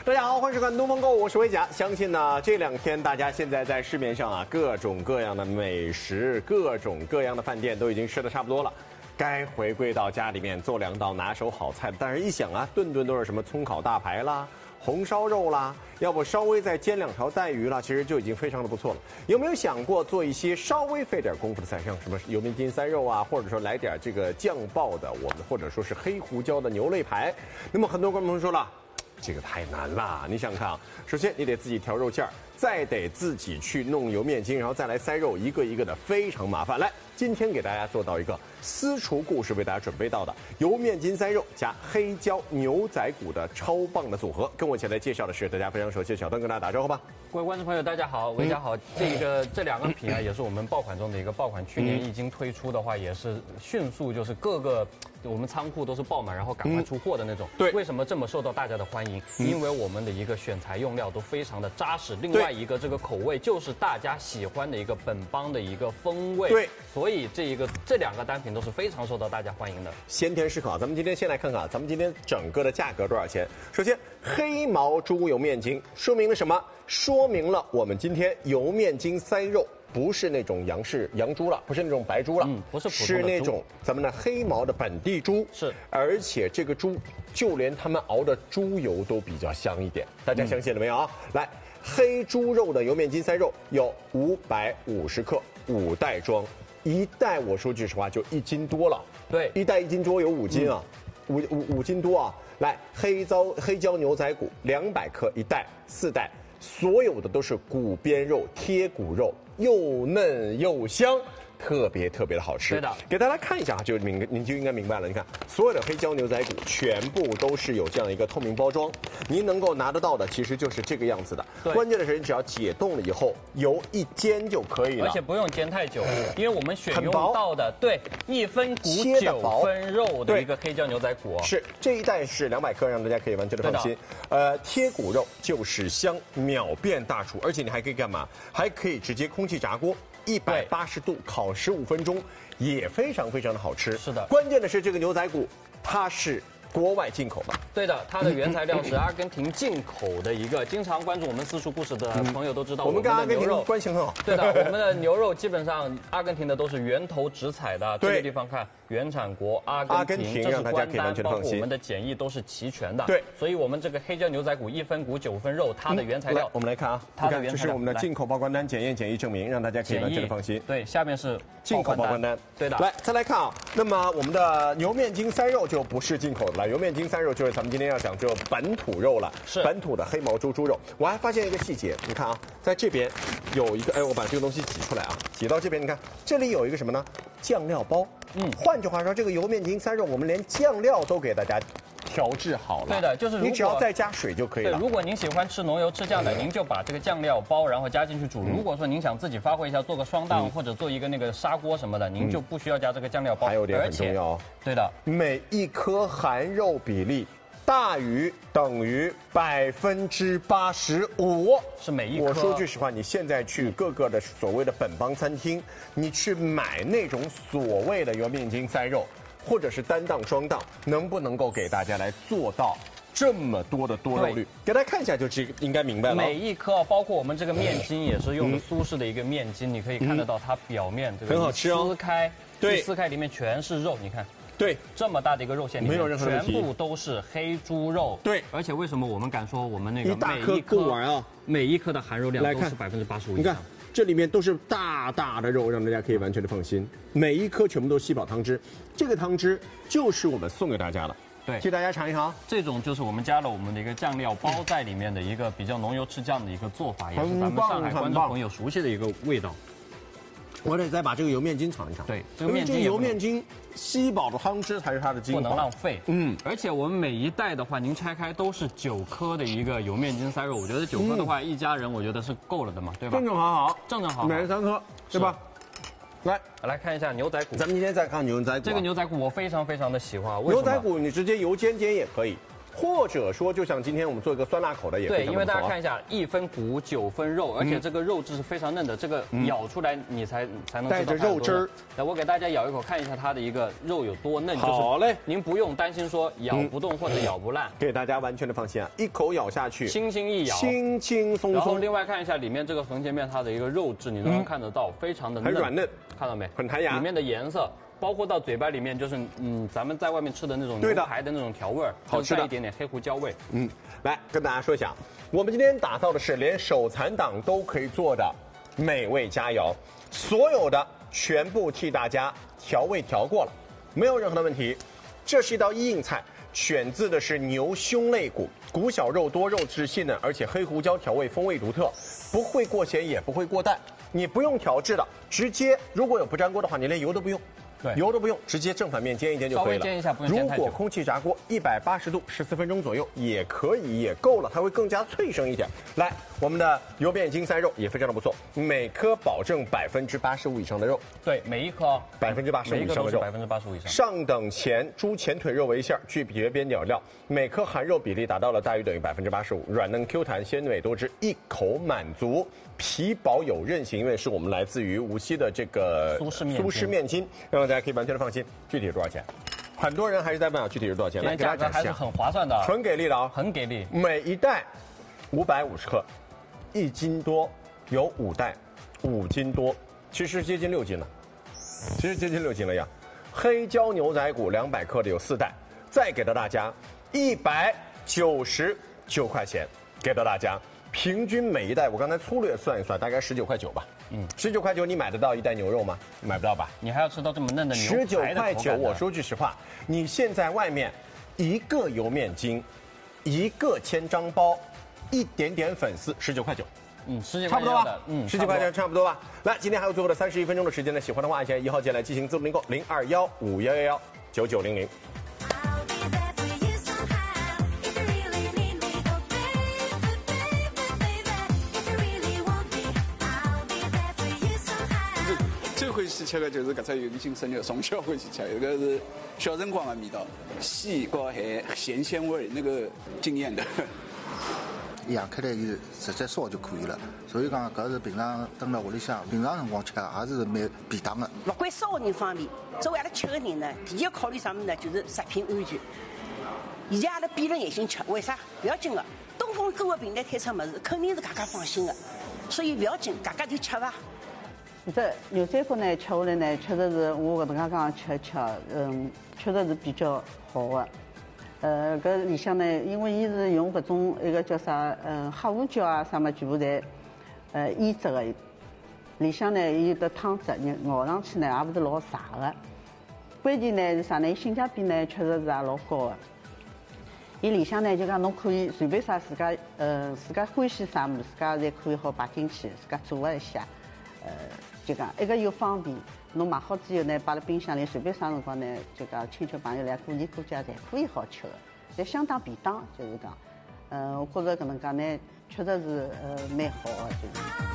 大家好，欢迎收看《东方购物》，我是维甲。相信呢，这2天大家现在在市面上啊，各种各样的美食、各种各样的饭店都已经吃得差不多了，该回归到家里面做2道拿手好菜。但是一想啊，顿顿都是什么葱烤大排啦、红烧肉啦，要不稍微再煎2条带鱼啦，其实就已经非常的不错了。有没有想过做一些稍微费点功夫的菜，像什么油面筋塞肉啊，或者说来点这个酱爆的我们或者说是黑胡椒的牛肋排？那么很多观众朋友说了，这个太难了。你想想看啊，首先你得自己调肉馅儿，再得自己去弄油面筋，然后再来塞肉，一个一个的非常麻烦。来，今天给大家做到一个私厨故事，为大家准备到的油面筋塞肉加黑椒牛仔骨的超棒的组合。跟我一起来介绍的是大家非常熟悉的小邓，跟大家打招呼吧。 各位观众朋友，大家好，维家好。这2个品啊，也是我们爆款中的一个爆款。去年一经推出的话，也是迅速就是各个我们仓库都是爆满，然后赶快出货的那种。 对， 为什么这么受到大家的欢迎？因为我们的一个选材用料都非常的扎实，另外一个这个口味就是大家喜欢的一个本帮的一个风味。 对， 所以这2个单品都是非常受到大家欢迎的。 先天试烤，咱们今天先来看看，咱们今天整个的价格多少钱？首先，黑毛猪油面筋说明了什么？说明了我们今天油面筋塞肉不是那种洋猪了，不是那种白猪了， 不是普通的猪， 是那种咱们的黑毛的本地猪。 是， 而且这个猪就连他们熬的猪油都比较香一点，大家相信了没有啊？来，黑猪肉的油面筋塞肉有550克，5袋装，1袋我说句实话就1斤多了。 对 ，1袋1斤多有5斤啊，5斤多啊。来，黑椒牛仔骨200克1袋，4袋。所有的都是骨边肉、贴骨肉，又嫩又香，特别的好吃。 对的， 给大家看一下，您就应该明白了。你看，所有的黑椒牛仔骨全部都是有这样一个透明包装，您能够拿得到的其实就是这个样子的。关键的是，你只要解冻了以后，油一煎就可以了， 而且不用煎太久，因为我们选用到的对1分骨9分肉的一个黑椒牛仔骨。 是这一袋是200克，让大家可以完全的放心。贴骨肉就是香，秒变大厨，而且你还可以干嘛？还可以直接空气炸锅，180度烤15分钟，也非常的好吃。 是的， 关键的是这个牛仔骨，它是国外进口的。 对的，它的原材料是阿根廷进口的一个。经常关注我们私厨故事的朋友都知道， 我们跟阿根廷关系很好。 对的，我们的牛肉基本上阿根廷的都是源头直采的。这个地方看原产国阿根廷，这是官单，包括我们的检疫都是齐全的。 对， 所以我们这个黑椒牛仔骨1分骨9分肉，它的原材料， 我们来看啊， 它的原材料， 这是我们的进口报关单、检疫证明，让大家可以完全的放心。 对，下面是进口报关单。 对的， 来再来看啊，那么我们的牛面筋塞肉就不是进口的了，油面筋塞肉就是咱们今天要讲究本土肉了， 是本土的黑毛猪肉。我还发现一个细节，你看啊，在这边有一个，我把这个东西挤出来啊，挤到这边，你看这里有一个什么呢？酱料包。换句话说，这个油面筋塞肉，我们连酱料都给大家调制好了。 对的，就是你只要再加水就可以了。 对，如果您喜欢吃浓油赤酱的，您就把这个酱料包，然后加进去煮。如果说您想自己发挥一下，做个双档或者做一个那个砂锅什么的，您就不需要加这个酱料包。 还有点很重要， 对的， 每1颗含肉比例大于等于85%， 是每1颗。 我说句实话，你现在去各个的所谓的本帮餐厅，你去买那种所谓的油面筋塞肉，或者是单档双档，能不能够给大家来做到这么多的多肉率？给大家看一下就应该明白了。 每1颗，包括我们这个面筋也是用的苏式的一个面筋，你可以看得到它表面这个很好吃哦， 撕开， 对， 撕开里面全是肉，你看。 对， 这么大的一个肉馅， 没有任何问题， 全部都是黑猪肉。 对， 而且为什么我们敢说我们那个每一颗够完啊？ 每1颗的含肉量都是85%以上。 你看，这里面都是大的肉，让大家可以完全的放心。每1颗全部都吸饱汤汁，这个汤汁就是我们送给大家的。 对， 替大家尝一尝。 这种就是我们加了我们的一个酱料包在里面的一个比较浓油赤酱的一个做法，也是咱们上海观众朋友熟悉的一个味道。 我得再把这个油面筋尝一尝。 对， 这个油面筋吸饱的汤汁才是它的精华， 不能浪费。而且我们每1袋的话，您拆开都是9颗的一个油面筋塞肉，我觉得9颗的话，一家人我觉得是够了的嘛，对吧？ 正好， 每人3颗，对吧？ 来看一下牛仔骨。 咱们今天再看牛仔骨。 这个牛仔骨我非常的喜欢。 牛仔骨你直接油煎也可以， 或者说就像今天我们做一个酸辣口的也非对，因为常不错啊。 大家看一下，1分骨9分肉，而且这个肉质是非常嫩的，这个咬出来你才能带着肉汁儿。 来，我给大家咬一口，看一下它的一个肉有多嫩。 好嘞， 您不用担心说咬不动或者咬不烂， 给大家完全的放心啊，一口咬下去， 轻轻一咬， 轻轻松然后松。 另外看一下里面这个横切面，它的一个肉质你都能看得到，非常的很软嫩， 看到没？ 很弹牙。 里面的颜色。包括到嘴巴里面，就是咱们在外面吃的那种牛排的那种调味儿， 好吃的， 带一点点黑胡椒味。 来跟大家说一下，我们今天打造的是连手残党都可以做的美味佳肴，所有的全部替大家调味调过了，没有任何的问题。这是一道硬菜，选自的是牛胸肋骨，骨小肉多，肉质细嫩，而且黑胡椒调味风味独特，不会过咸也不会过淡。你不用调制的，直接如果有不粘锅的话，你连油都不用。 对， 油都不用，直接正反面煎一煎就可以了。 稍微煎一下，不用煎太久。 如果空气炸锅180度14分钟左右也可以，也够了，它会更加脆生一点。来，我们的油面筋3肉也非常的不错，每颗保证85%以上的肉。 对，每一颗 85%以上的肉 ，85%以上。 上等猪前腿肉为馅，具绝边角料，每颗含肉比例达到了大于等于85%，软嫩 Q 弹，鲜美多汁，一口满足。皮薄有韧性，因为是我们来自于无锡的这个苏式面筋，让大家可以完全的放心。具体是多少钱？很多人还是在问啊，具体是多少钱？来给大家展示， 还是很划算的， 很给力的啊， 很给力。 每一袋550克，1斤多，有5袋，5斤多，其实接近6斤了，呀。黑椒牛仔骨200克的有4袋，再给到大家199块钱，给到大家。平均每一袋，我刚才粗略算一算，大概19块9吧。19块9，你买得到一袋牛肉吗？买不到吧？ 你还要吃到这么嫩的牛排 19块9，我说句实话，你现在外面一个油面筋，一个千张包，一点点粉丝，19块9。 19 差不多吧。19块钱差不多吧。来，今天还有最后的31分钟的时间呢，喜欢的话按下1号键来进行自动订购，0215119900。 最欢喜吃的就是搿只鱼筋生肉，从小欢喜吃，有个是小辰光的味道，细和咸，咸鲜味，那个惊艳的。 养开来就直接烧就可以了，所以讲搿是平常蹲辣屋里向，平常辰光吃也是蛮便当的。 勿管烧的人方面，作为阿拉吃的人呢，第一考虑啥物事呢？就是食品安全。现在阿拉闭着眼睛吃，为啥？不要紧的，东风购物平台推出物事，肯定是大家放心的，所以不要紧，大家就吃伐。 这牛仔骨呢，吃下来呢，确实是我搿能介讲吃，确实是比较好的。搿里向呢，因为伊是用搿种一个叫啥，黑胡椒啊啥么，全部侪腌制的。里向呢，伊的汤汁咬上去呢，也勿是老柴的。关键呢是啥呢？伊性价比呢，确实是也老高的。伊里向呢，就讲侬可以随便啥自家欢喜啥物事，自家侪可以好摆进去，自家做一下。就讲一个又方便，侬买好之后呢，摆辣冰箱里，随便啥辰光呢，就讲亲戚朋友来过年过节侪可以好吃的，也相当便当，就是讲，我觉着搿能介呢，确实是蛮好的，就是。